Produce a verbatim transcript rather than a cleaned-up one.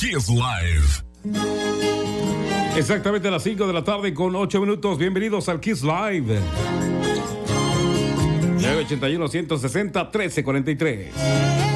Kiss Live. Exactamente a las cinco de la tarde con ocho minutos. Bienvenidos al Kiss Live. nueve ocho uno, uno sesenta, trece cuarenta y tres.